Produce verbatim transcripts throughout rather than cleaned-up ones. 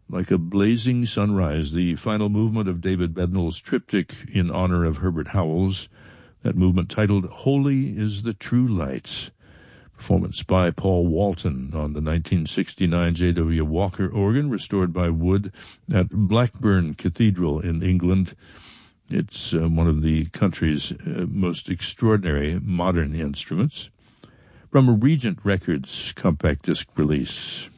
Like a blazing sunrise, the final movement of David Bednall's triptych in honor of Herbert Howells, that movement titled Holy is the True Light. Performance by Paul Walton on the nineteen sixty-nine J W Walker organ, restored by Wood at Blackburn Cathedral in England. It's uh, one of the country's uh, most extraordinary modern instruments. From a Regent Records compact disc release,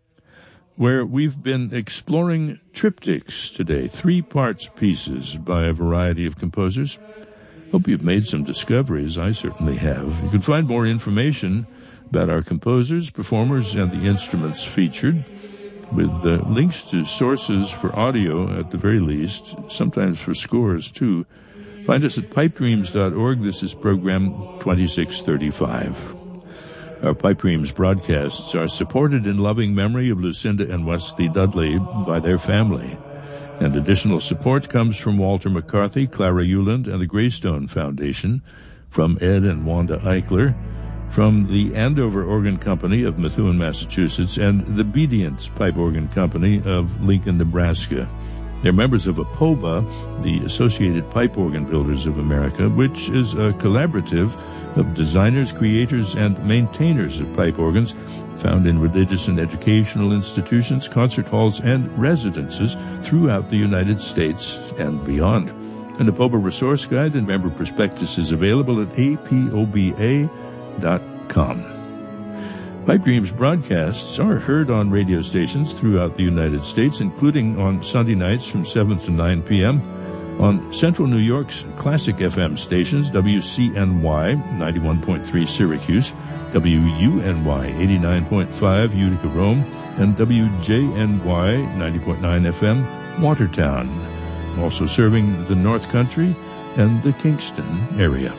where we've been exploring triptychs today, three-parts pieces by a variety of composers. Hope you've made some discoveries. I certainly have. You can find more information about our composers, performers, and the instruments featured, with uh, links to sources for audio at the very least, sometimes for scores too. Find us at pipe dreams dot org. This is program twenty-six thirty-five. Our Pipe Dreams broadcasts are supported in loving memory of Lucinda and Wesley Dudley by their family. And additional support comes from Walter McCarthy, Clara Euland, and the Greystone Foundation, from Ed and Wanda Eichler, from the Andover Organ Company of Methuen, Massachusetts, and the Bedience Pipe Organ Company of Lincoln, Nebraska. They're members of APOBA, the Associated Pipe Organ Builders of America, which is a collaborative of designers, creators, and maintainers of pipe organs found in religious and educational institutions, concert halls, and residences throughout the United States and beyond. An APOBA resource guide and member prospectus is available at A P O B A dot com. Pipe Dreams broadcasts are heard on radio stations throughout the United States, including on Sunday nights from seven to nine p.m., on Central New York's classic F M stations, W C N Y ninety-one point three Syracuse, W U N Y eighty-nine point five Utica, Rome, and W J N Y ninety point nine F M Watertown, also serving the North Country and the Kingston area.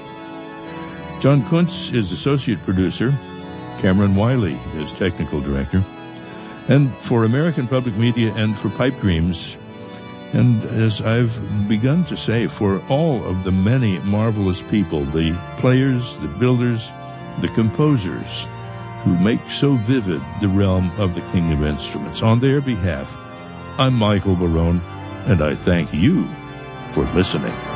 John Kuntz is associate producer. Cameron Wiley is technical director. And for American Public Media and for Pipe Dreams, and as I've begun to say, for all of the many marvelous people, the players, the builders, the composers, who make so vivid the realm of the King of Instruments. On their behalf, I'm Michael Barone, and I thank you for listening.